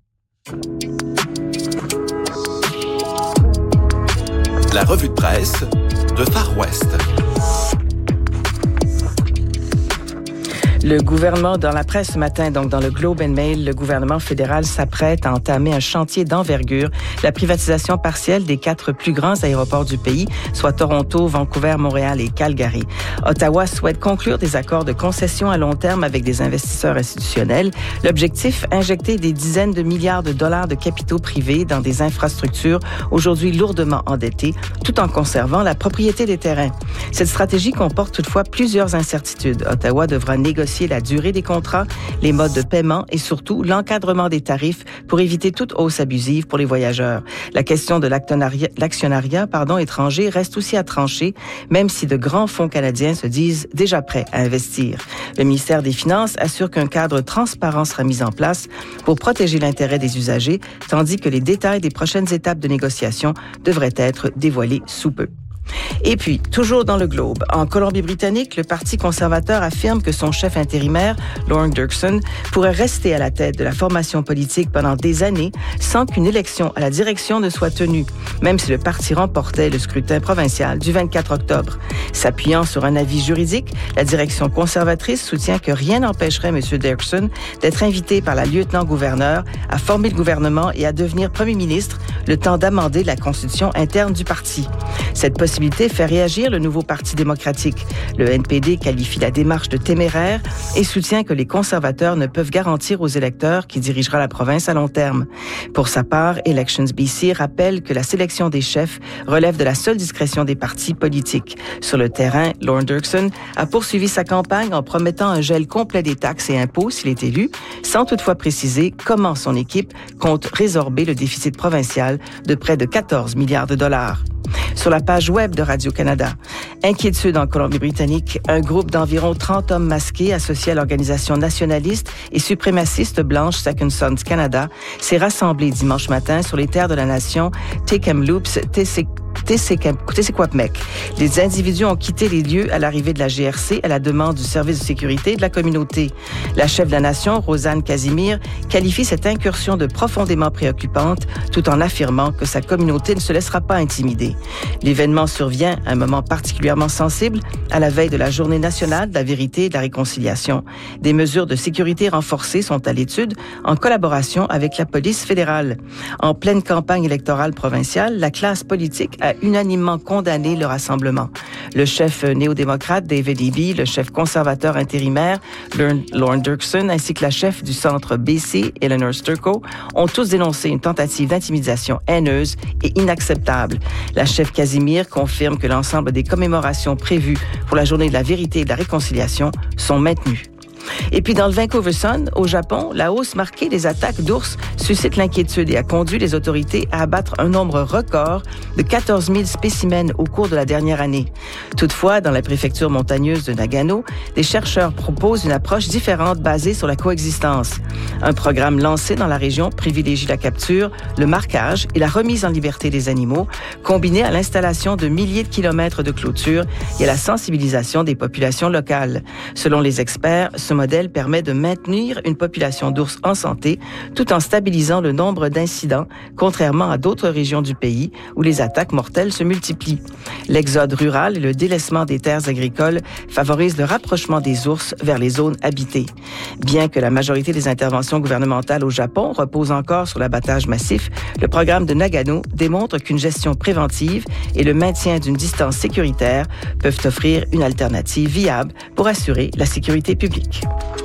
La revue de presse de Far West. Le gouvernement, dans la presse ce matin, donc dans le Globe and Mail, le gouvernement fédéral s'apprête à entamer un chantier d'envergure, la privatisation partielle des quatre plus grands aéroports du pays, soit Toronto, Vancouver, Montréal et Calgary. Ottawa souhaite conclure des accords de concession à long terme avec des investisseurs institutionnels. L'objectif, injecter des dizaines de milliards de dollars de capitaux privés dans des infrastructures aujourd'hui lourdement endettées, tout en conservant la propriété des terrains. Cette stratégie comporte toutefois plusieurs incertitudes. Ottawa devra négocier la durée des contrats, les modes de paiement et surtout l'encadrement des tarifs pour éviter toute hausse abusive pour les voyageurs. La question de l'actionnariat, l'actionnariat pardon, étranger reste aussi à trancher, même si de grands fonds canadiens se disent déjà prêts à investir. Le ministère des Finances assure qu'un cadre transparent sera mis en place pour protéger l'intérêt des usagers, tandis que les détails des prochaines étapes de négociation devraient être dévoilés sous peu. Et puis, toujours dans le Globe, en Colombie-Britannique, le Parti conservateur affirme que son chef intérimaire, Lorne Dirksen, pourrait rester à la tête de la formation politique pendant des années sans qu'une élection à la direction ne soit tenue, même si le parti remportait le scrutin provincial du vingt-quatre octobre. S'appuyant sur un avis juridique, la direction conservatrice soutient que rien n'empêcherait M. Dirksen d'être invité par la lieutenant-gouverneur à former le gouvernement et à devenir premier ministre, le temps d'amender la constitution interne du parti. Cette possibilité fait réagir le nouveau Parti démocratique. Le N P D qualifie la démarche de téméraire et soutient que les conservateurs ne peuvent garantir aux électeurs qui dirigera la province à long terme. Pour sa part, Elections B C rappelle que la sélection des chefs relève de la seule discrétion des partis politiques. Sur le terrain, Lorne Dirksen a poursuivi sa campagne en promettant un gel complet des taxes et impôts s'il est élu, sans toutefois préciser comment son équipe compte résorber le déficit provincial de près de quatorze milliards de dollars. Sur la page web de Radio-Canada, inquiétude en Colombie-Britannique, un groupe d'environ trente hommes masqués associés à l'organisation nationaliste et suprémaciste blanche Second Sons Canada s'est rassemblé dimanche matin sur les terres de la nation Tk'emlúps Tessiquapmec. Les individus ont quitté les lieux à l'arrivée de la G R C à la demande du service de sécurité de la communauté. La chef de la nation, Rosanne Casimir, qualifie cette incursion de profondément préoccupante tout en affirmant que sa communauté ne se laissera pas intimider. L'événement survient à un moment particulièrement sensible à la veille de la Journée nationale de la vérité et de la réconciliation. Des mesures de sécurité renforcées sont à l'étude en collaboration avec la police fédérale. En pleine campagne électorale provinciale, la classe politique a unanimement condamné le rassemblement. Le chef néo-démocrate David Eby, le chef conservateur intérimaire Lorne Dirksen, ainsi que la chef du centre B C, Eleanor Sturko, ont tous dénoncé une tentative d'intimidation haineuse et inacceptable. La chef Casimir confirme que l'ensemble des commémorations prévues pour la journée de la vérité et de la réconciliation sont maintenues. Et puis dans le Vancouver Sun, au Japon, la hausse marquée des attaques d'ours suscite l'inquiétude et a conduit les autorités à abattre un nombre record de quatorze mille spécimens au cours de la dernière année. Toutefois, dans la préfecture montagneuse de Nagano, des chercheurs proposent une approche différente basée sur la coexistence. Un programme lancé dans la région privilégie la capture, le marquage et la remise en liberté des animaux, combiné à l'installation de milliers de kilomètres de clôtures et à la sensibilisation des populations locales. Selon les experts, ce modèle permet de maintenir une population d'ours en santé tout en stabilisant le nombre d'incidents, contrairement à d'autres régions du pays où les attaques mortelles se multiplient. L'exode rural et le délaissement des terres agricoles favorisent le rapprochement des ours vers les zones habitées. Bien que la majorité des interventions gouvernementales au Japon reposent encore sur l'abattage massif, le programme de Nagano démontre qu'une gestion préventive et le maintien d'une distance sécuritaire peuvent offrir une alternative viable pour assurer la sécurité publique.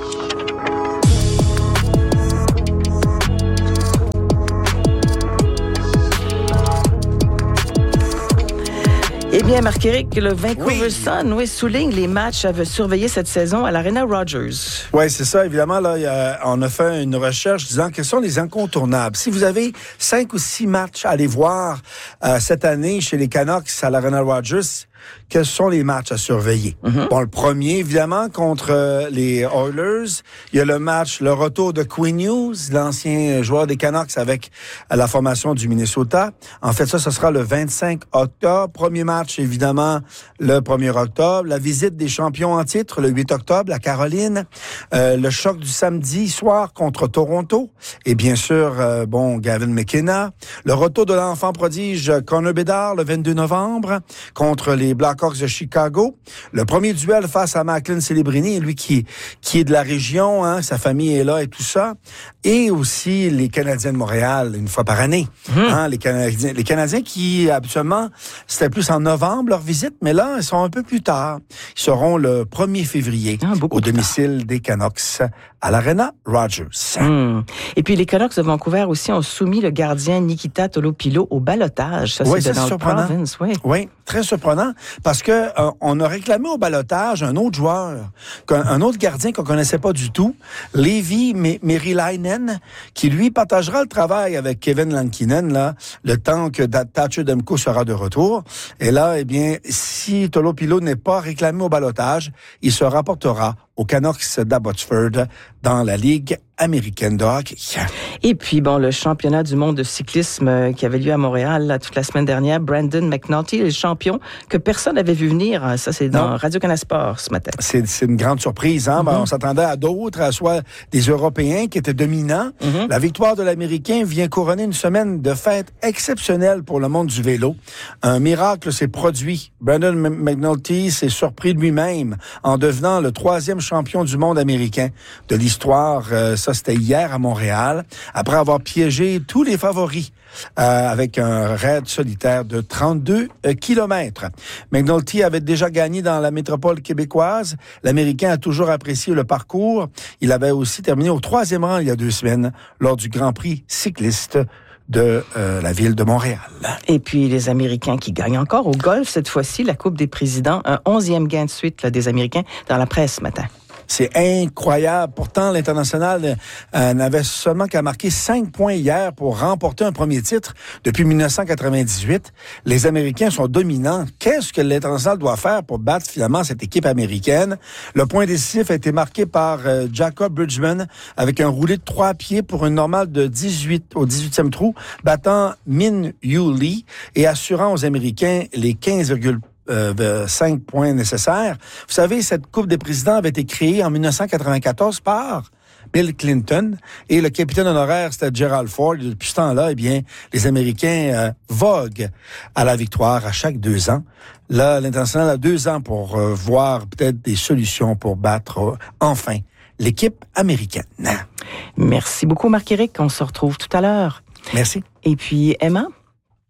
Eh bien, Marc-Éric, le Vancouver oui. Sun oui, souligne les matchs à surveiller cette saison à l'Arena Rogers. Oui, c'est ça. Évidemment, là, y a, on a fait une recherche disant quels sont les incontournables. Si vous avez cinq ou six matchs à aller voir euh, cette année chez les Canucks à l'Arena Rogers, quels sont les matchs à surveiller? Mm-hmm. Bon, le premier, évidemment, contre euh, les Oilers. Il y a le match, le retour de Quinn Hughes, l'ancien joueur des Canucks avec euh, la formation du Minnesota. En fait, ça, ce sera le vingt-cinq octobre. Premier match, évidemment, le premier octobre. La visite des champions en titre, le huit octobre, la Caroline. Euh, le choc du samedi soir contre Toronto. Et bien sûr, euh, bon, Gavin McKenna. Le retour de l'enfant prodige Connor Bedard, le vingt-deux novembre, contre les Blackhawks de Chicago. Le premier duel face à Macklin Celebrini, lui qui, qui est de la région, hein, sa famille est là et tout ça. Et aussi les Canadiens de Montréal, une fois par année. Mmh. Hein, les Canadiens, les Canadiens qui, habituellement, c'était plus en novembre leur visite, mais là, ils sont un peu plus tard. Ils seront le premier février ah, au domicile tard. des Canucks à l'Arena Rogers. Mmh. Et puis les Canucks de Vancouver aussi ont soumis le gardien Nikita Tolopilo au ballottage. Ça, oui, c'est, c'est dans surprenant. Le province, oui. oui, très surprenant. Parce que euh, on a réclamé au ballottage un autre joueur, un autre gardien qu'on connaissait pas du tout, Leevi Merilainen, qui lui partagera le travail avec Kevin Lankinen là, le temps que Thatcher Demko sera de retour. Et là, eh bien, si Tolopilo n'est pas réclamé au ballottage, il se rapportera aux Canucks d'Abbotsford dans la Ligue américaine de hockey. Et puis, bon, le championnat du monde de cyclisme euh, qui avait lieu à Montréal là, toute la semaine dernière, Brandon McNulty, le champion que personne n'avait vu venir. Ça, c'est dans Radio-Canada Sport ce matin. C'est, c'est une grande surprise. Hein? Mm-hmm. Ben, on s'attendait à d'autres, à soit des Européens qui étaient dominants. Mm-hmm. La victoire de l'Américain vient couronner une semaine de fête exceptionnelle pour le monde du vélo. Un miracle s'est produit. Brandon McNulty s'est surpris lui-même en devenant le troisième champion du monde américain de l'histoire. Euh, ça, c'était hier à Montréal, après avoir piégé tous les favoris euh, avec un raid solitaire de trente-deux kilomètres. McNulty avait déjà gagné dans la métropole québécoise. L'Américain a toujours apprécié le parcours. Il avait aussi terminé au troisième rang il y a deux semaines lors du Grand Prix cycliste de euh, la ville de Montréal. Et puis, les Américains qui gagnent encore au golf, cette fois-ci, la Coupe des présidents, un onzième gain de suite là, des Américains dans la presse ce matin. C'est incroyable. Pourtant, l'International euh, n'avait seulement qu'à marquer cinq points hier pour remporter un premier titre depuis dix-neuf cent quatre-vingt-dix-huit. Les Américains sont dominants. Qu'est-ce que l'International doit faire pour battre finalement cette équipe américaine? Le point décisif a été marqué par euh, Jacob Bridgman avec un roulé de trois pieds pour une normale de dix-huit au dix-huitième trou, battant Min Yoo Lee et assurant aux Américains les quinze virgule cinq points nécessaires. Vous savez, cette Coupe des présidents avait été créée en dix-neuf cent quatre-vingt-quatorze par Bill Clinton et le capitaine honoraire, c'était Gerald Ford. Et depuis ce temps-là, eh bien, les Américains euh, voguent à la victoire à chaque deux ans. Là, l'International a deux ans pour euh, voir peut-être des solutions pour battre euh, enfin l'équipe américaine. Merci beaucoup, Marc-Éric. On se retrouve tout à l'heure. Merci. Et puis, Emma?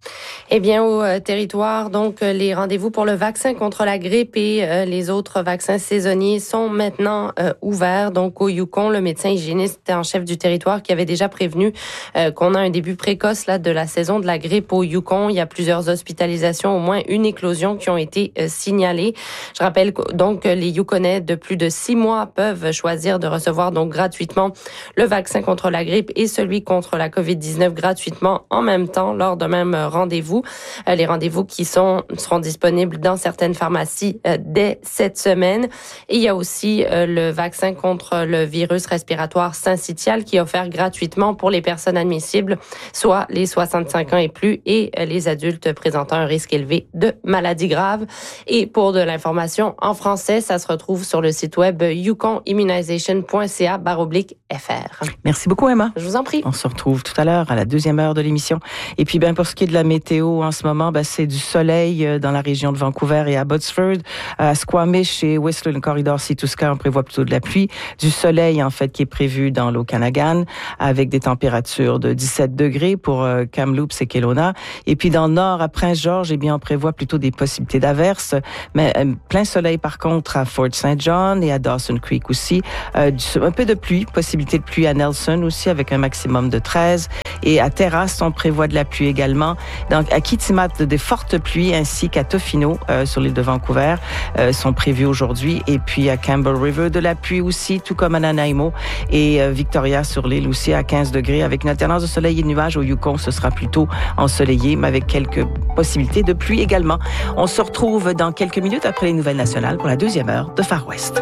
Eh bien, au euh, territoire, donc, euh, les rendez-vous pour le vaccin contre la grippe et euh, les autres vaccins saisonniers sont maintenant euh, ouverts. Donc, au Yukon, le médecin hygiéniste en chef du territoire qui avait déjà prévenu euh, qu'on a un début précoce là de la saison de la grippe au Yukon. Il y a plusieurs hospitalisations, au moins une éclosion qui ont été euh, signalées. Je rappelle donc que les Yukonais de plus de six mois peuvent choisir de recevoir donc gratuitement le vaccin contre la grippe et celui contre la covid dix-neuf gratuitement en même temps lors d'un même rendez-vous. Euh, les rendez-vous qui sont seront disponibles dans certaines pharmacies euh, dès cette semaine. Et il y a aussi euh, le vaccin contre le virus respiratoire syncytial qui est offert gratuitement pour les personnes admissibles, soit les soixante-cinq ans et plus et euh, les adultes présentant un risque élevé de maladies graves. Et pour de l'information en français, ça se retrouve sur le site web yukon immunization point c a barre oblique f r. Merci beaucoup, Emma. Je vous en prie. On se retrouve tout à l'heure à la deuxième heure de l'émission. Et puis, ben, pour ce qui est de la météo, en ce moment, ben, c'est du soleil dans la région de Vancouver et à Abbotsford. À Squamish et Whistler, le corridor Sea-to-Sky, on prévoit plutôt de la pluie. Du soleil, en fait, qui est prévu dans l'Okanagan, avec des températures de dix-sept degrés pour euh, Kamloops et Kelowna. Et puis, dans le nord, à Prince-Georges, eh bien, on prévoit plutôt des possibilités d'averses. Mais euh, plein soleil, par contre, à Fort Saint John et à Dawson Creek aussi. Euh, du, un peu de pluie, possibilité de pluie à Nelson aussi, avec un maximum de treize. Et à Terrasse, on prévoit de la pluie également. Donc, à Kitimat, des fortes pluies, ainsi qu'à Tofino, euh, sur l'île de Vancouver, euh, sont prévues aujourd'hui. Et puis, à Campbell River, de la pluie aussi, tout comme à Nanaimo. Et euh, Victoria, sur l'île aussi, à quinze degrés. Avec une alternance de soleil et de nuages. Au Yukon, ce sera plutôt ensoleillé, mais avec quelques possibilités de pluie également. On se retrouve dans quelques minutes après les nouvelles nationales pour la deuxième heure de Far West.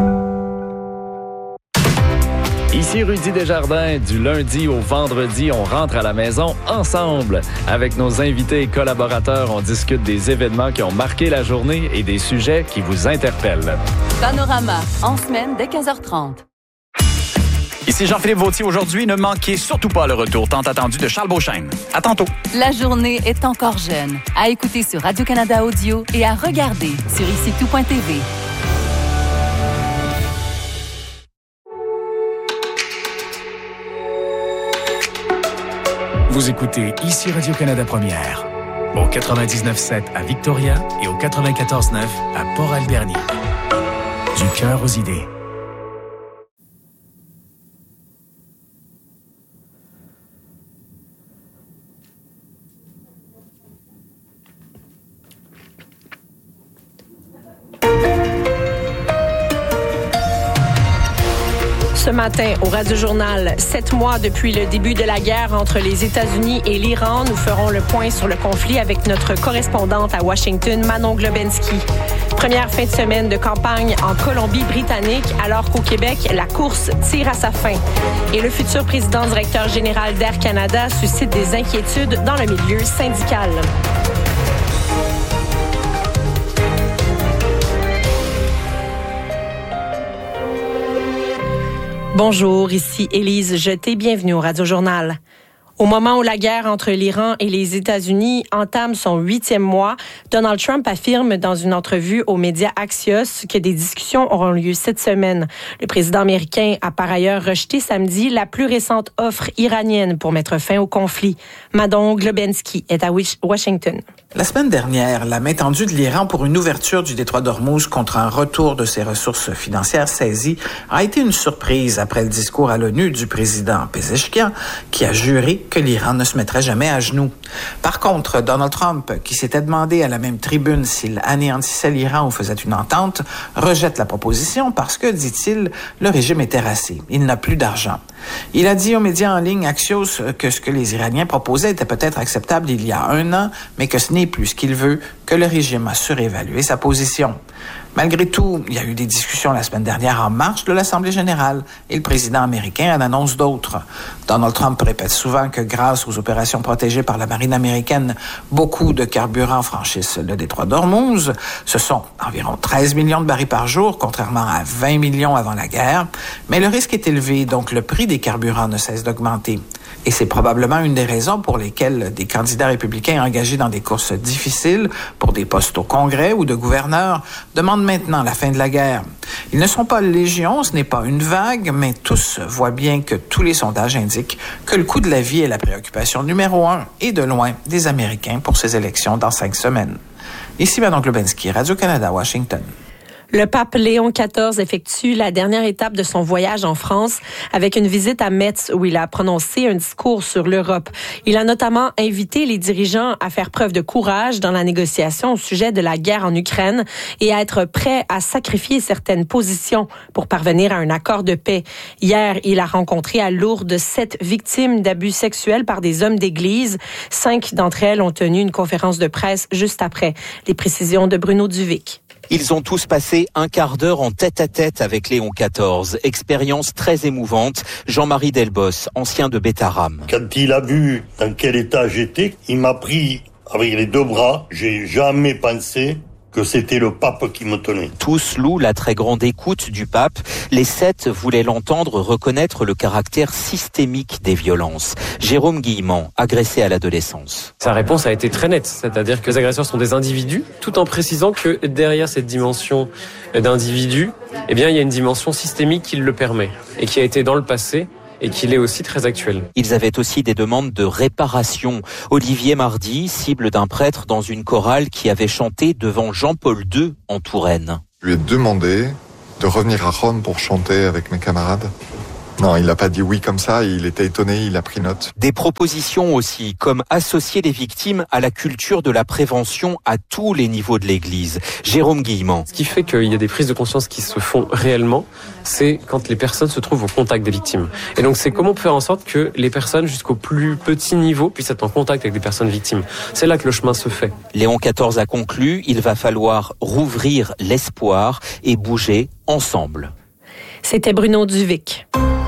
Ici Rudy Desjardins. Du lundi au vendredi, on rentre à la maison ensemble. Avec nos invités et collaborateurs, on discute des événements qui ont marqué la journée et des sujets qui vous interpellent. Panorama, en semaine dès quinze heures trente. Ici Jean-Philippe Vautier. Aujourd'hui, ne manquez surtout pas le retour tant attendu de Charles Beauchesne. À tantôt. La journée est encore jeune. À écouter sur Radio-Canada Audio et à regarder sur ici tout point t v. Vous écoutez ici Radio-Canada Première, au quatre-vingt-dix-neuf sept à Victoria et au quatre-vingt-quatorze neuf à Port-Alberni. Du cœur aux idées. Ce matin, au Radio-Journal, sept mois depuis le début de la guerre entre les États-Unis et l'Iran, nous ferons le point sur le conflit avec notre correspondante à Washington, Manon Globensky. Première fin de semaine de campagne en Colombie-Britannique, alors qu'au Québec, la course tire à sa fin. Et le futur président directeur général d'Air Canada suscite des inquiétudes dans le milieu syndical. Bonjour, ici Élise Jeté, bienvenue au Radio-Journal. Au moment où la guerre entre l'Iran et les États-Unis entame son huitième mois, Donald Trump affirme dans une entrevue aux médias Axios que des discussions auront lieu cette semaine. Le président américain a par ailleurs rejeté samedi la plus récente offre iranienne pour mettre fin au conflit. Manon Globensky est à Washington. La semaine dernière, la main tendue de l'Iran pour une ouverture du détroit d'Ormuz contre un retour de ses ressources financières saisies a été une surprise après le discours à l'ONU du président Pezeshkian qui a juré que l'Iran ne se mettrait jamais à genoux. Par contre, Donald Trump, qui s'était demandé à la même tribune s'il anéantissait l'Iran ou faisait une entente, rejette la proposition parce que, dit-il, le régime est terrassé. Il n'a plus d'argent. Il a dit aux médias en ligne Axios que ce que les Iraniens proposaient était peut-être acceptable il y a un an, mais que ce n'est plus ce qu'il veut, que le régime a surévalué sa position. Malgré tout, il y a eu des discussions la semaine dernière en marge de l'Assemblée générale et le président américain en annonce d'autres. Donald Trump répète souvent que grâce aux opérations protégées par la marine américaine, beaucoup de carburants franchissent le détroit d'Ormuz. Ce sont environ treize millions de barils par jour, contrairement à vingt millions avant la guerre. Mais le risque est élevé, donc le prix des carburants ne cesse d'augmenter. Et c'est probablement une des raisons pour lesquelles des candidats républicains engagés dans des courses difficiles pour des postes au Congrès ou de gouverneur demandent maintenant la fin de la guerre. Ils ne sont pas légion, ce n'est pas une vague, mais tous voient bien que tous les sondages indiquent que le coût de la vie est la préoccupation numéro un et de loin des Américains pour ces élections dans cinq semaines. Ici Manon Globensky, Radio-Canada, Washington. Le pape Léon quatorze effectue la dernière étape de son voyage en France avec une visite à Metz où il a prononcé un discours sur l'Europe. Il a notamment invité les dirigeants à faire preuve de courage dans la négociation au sujet de la guerre en Ukraine et à être prêts à sacrifier certaines positions pour parvenir à un accord de paix. Hier, il a rencontré à Lourdes sept victimes d'abus sexuels par des hommes d'église. Cinq d'entre elles ont tenu une conférence de presse juste après. Les précisions de Bruno Duvic. Ils ont tous passé un quart d'heure en tête-à-tête avec Léon quatorze. Expérience très émouvante. Jean-Marie Delbos, ancien de Bétaram. Quand il a vu dans quel état j'étais, il m'a pris avec les deux bras. J'ai jamais pensé que c'était le pape qui me tenait. Tous louent la très grande écoute du pape. Les sept voulaient l'entendre reconnaître le caractère systémique des violences. Jérôme Guillemant, agressé à l'adolescence. Sa réponse a été très nette, c'est-à-dire que les agresseurs sont des individus, tout en précisant que derrière cette dimension d'individu, eh bien, il y a une dimension systémique qui le permet et qui a été dans le passé et qu'il est aussi très actuel. Ils avaient aussi des demandes de réparation. Olivier Mardy, cible d'un prêtre dans une chorale qui avait chanté devant Jean-Paul deux en Touraine. Je lui ai demandé de revenir à Rome pour chanter avec mes camarades. Non, il n'a pas dit oui comme ça, il était étonné, il a pris note. Des propositions aussi, comme associer les victimes à la culture de la prévention à tous les niveaux de l'Église. Jérôme Guillemant. Ce qui fait qu'il y a des prises de conscience qui se font réellement, c'est quand les personnes se trouvent au contact des victimes. Et donc c'est comment faire en sorte que les personnes jusqu'au plus petit niveau puissent être en contact avec des personnes victimes. C'est là que le chemin se fait. Léon quatorze a conclu, il va falloir rouvrir l'espoir et bouger ensemble. C'était Bruno Duvic.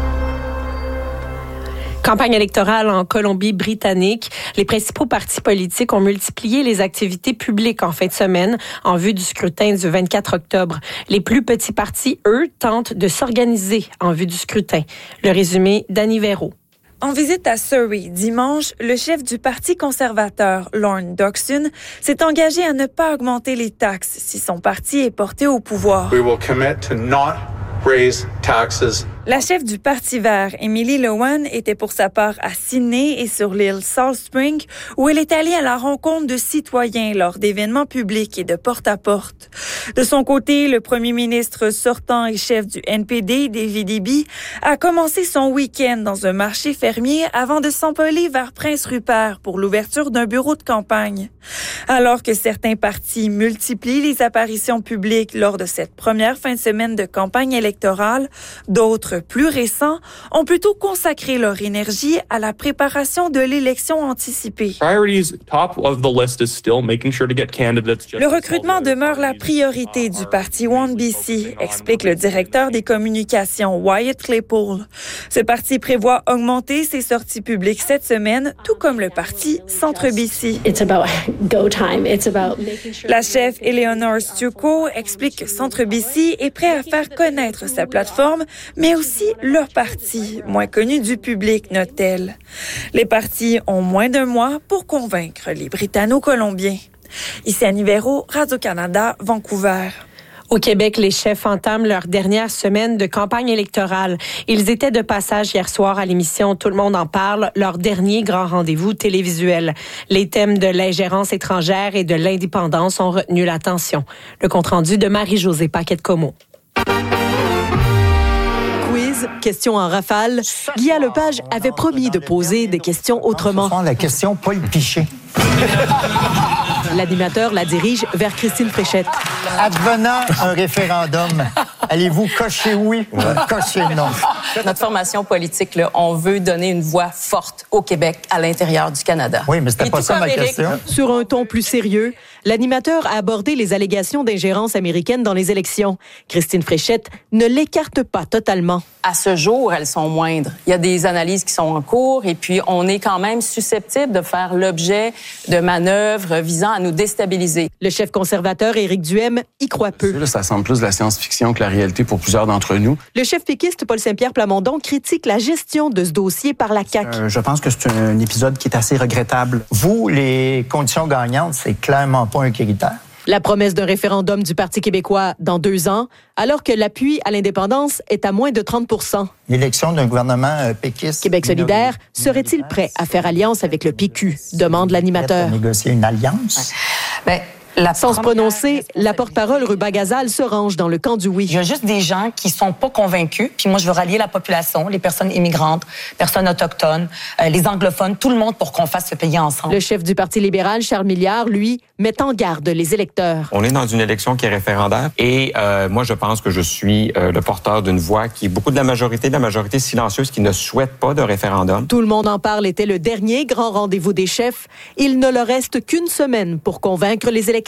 Campagne électorale en Colombie-Britannique. Les principaux partis politiques ont multiplié les activités publiques en fin de semaine en vue du scrutin du vingt-quatre octobre. Les plus petits partis, eux, tentent de s'organiser en vue du scrutin. Le résumé d'Annie Véraud. En visite à Surrey dimanche, le chef du Parti conservateur, Lorne Doxon, s'est engagé à ne pas augmenter les taxes si son parti est porté au pouvoir. We will commit to not raise taxes. La chef du Parti vert, Emily Lowan, était pour sa part à Sydney et sur l'île Salt Spring, où elle est allée à la rencontre de citoyens lors d'événements publics et de porte-à-porte. De son côté, le premier ministre sortant et chef du N P D, David Eby, a commencé son week-end dans un marché fermier avant de s'envoler vers Prince Rupert pour l'ouverture d'un bureau de campagne. Alors que certains partis multiplient les apparitions publiques lors de cette première fin de semaine de campagne électorale, d'autres plus récents ont plutôt consacré leur énergie à la préparation de l'élection anticipée. Le recrutement demeure la priorité du parti One B C, explique le directeur des communications Wyatt Claypool. Ce parti prévoit augmenter ses sorties publiques cette semaine, tout comme le parti Centre B C. La chef Eleanor Stucco explique que Centre B C est prêt à faire connaître sa plateforme, mais aussi leur parti, moins connu du public, note-t-elle. Les partis ont moins d'un mois pour convaincre les Britanno-Colombiens. Ici Annie Véraud, Radio-Canada, Vancouver. Au Québec, les chefs entament leur dernière semaine de campagne électorale. Ils étaient de passage hier soir à l'émission Tout le monde en parle, leur dernier grand rendez-vous télévisuel. Les thèmes de l'ingérence étrangère et de l'indépendance ont retenu l'attention. Le compte-rendu de Marie-Josée Paquette-Comeau. Quiz, questions en rafale. Guy Lepage avait promis de poser des questions autrement. Ce la question Paul Piché. L'animateur la dirige vers Christine Fréchette. Advenant un référendum, allez-vous cocher oui ou cocher non? Notre formation politique, là, on veut donner une voix forte au Québec à l'intérieur du Canada. Oui, mais c'était pas ça ma question. Sur un ton plus sérieux, L'animateur a abordé les allégations d'ingérence américaine dans les élections. Christine Fréchette ne l'écarte pas totalement. À ce jour, elles sont moindres. Il y a des analyses qui sont en cours et puis on est quand même susceptible de faire l'objet de manœuvres visant à nous déstabiliser. Le chef conservateur Éric Duhem y croit peu. Là, ça semble plus de la science-fiction que la réalité pour plusieurs d'entre nous. Le chef péquiste Paul Saint-Pierre Plamondon critique la gestion de ce dossier par la C A Q. Euh, je pense que c'est un épisode qui est assez regrettable. Vous, les conditions gagnantes, c'est clairement pas un critère. La promesse d'un référendum du Parti québécois dans deux ans, alors que l'appui à l'indépendance est à moins de trente pour cent. L'élection d'un gouvernement euh, péquiste... Québec solidaire serait-il prêt à faire alliance avec le P Q? Demande l'animateur. Négocier une alliance? Ben, La Sans se prononcer, la porte-parole Ruba Gazal se range dans le camp du oui. Il y a juste des gens qui sont pas convaincus. Puis moi, je veux rallier la population, les personnes immigrantes, personnes autochtones, euh, les anglophones, tout le monde pour qu'on fasse ce pays ensemble. Le chef du Parti libéral, Charles Milliard, lui, met en garde les électeurs. On est dans une élection qui est référendaire et euh, moi, je pense que je suis euh, le porteur d'une voix qui est beaucoup de la majorité, de la majorité silencieuse qui ne souhaite pas de référendum. Tout le monde en parle était le dernier grand rendez-vous des chefs. Il ne leur reste qu'une semaine pour convaincre les électeurs.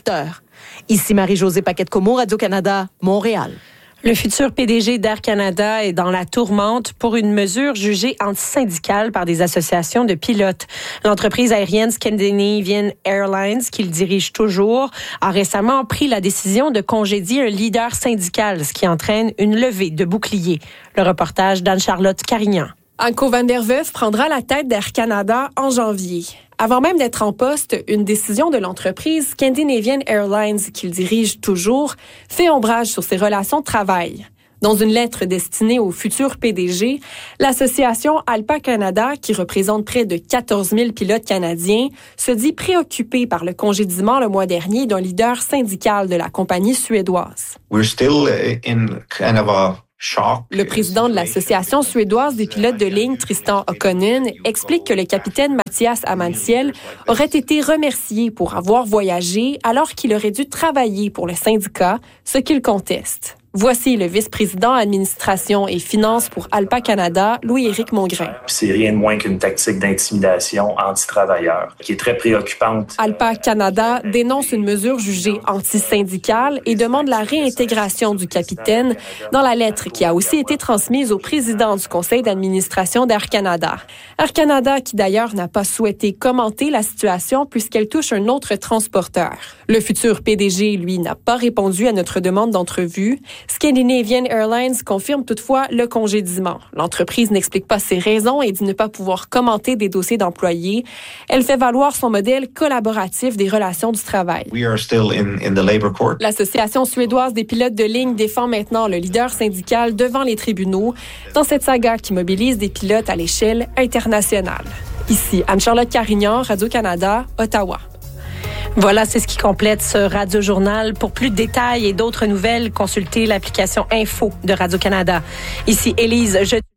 Ici Marie-Josée Paquette-Comeau, Radio-Canada, Montréal. Le futur P D G d'Air Canada est dans la tourmente pour une mesure jugée antisyndicale par des associations de pilotes. L'entreprise aérienne Scandinavian Airlines, qu'il dirige toujours, a récemment pris la décision de congédier un leader syndical, ce qui entraîne une levée de boucliers. Le reportage d'Anne-Charlotte Carignan. Anko van der Weyf prendra la tête d'Air Canada en janvier. Avant même d'être en poste, une décision de l'entreprise Scandinavian Airlines, qu'il dirige toujours, fait ombrage sur ses relations de travail. Dans une lettre destinée au futur P D G, l'association Alpa Canada, qui représente près de quatorze mille pilotes canadiens, se dit préoccupée par le congédiement le mois dernier d'un leader syndical de la compagnie suédoise. We're still in kind of a Le président de l'Association suédoise des pilotes de ligne, Tristan Okkonen, explique que le capitaine Mathias Amantiel aurait été remercié pour avoir voyagé alors qu'il aurait dû travailler pour le syndicat, ce qu'il conteste. Voici le vice-président administration et finances pour Alpa Canada, Louis-Éric Mongrain. C'est rien de moins qu'une tactique d'intimidation anti-travailleurs qui est très préoccupante. Alpa Canada dénonce une mesure jugée anti-syndicale et demande la réintégration du capitaine dans la lettre qui a aussi été transmise au président du conseil d'administration d'Air Canada. Air Canada qui d'ailleurs n'a pas souhaité commenter la situation puisqu'elle touche un autre transporteur. Le futur P D G, lui, n'a pas répondu à notre demande d'entrevue. Scandinavian Airlines confirme toutefois le congédiement. L'entreprise n'explique pas ses raisons et dit ne pas pouvoir commenter des dossiers d'employés. Elle fait valoir son modèle collaboratif des relations du travail. We are still in, in the labor court. L'Association suédoise des pilotes de ligne défend maintenant le leader syndical devant les tribunaux dans cette saga qui mobilise des pilotes à l'échelle internationale. Ici, Anne-Charlotte Carignan, Radio-Canada, Ottawa. Voilà, c'est ce qui complète ce Radio-Journal. Pour plus de détails et d'autres nouvelles, consultez l'application Info de Radio-Canada. Ici Élise, je...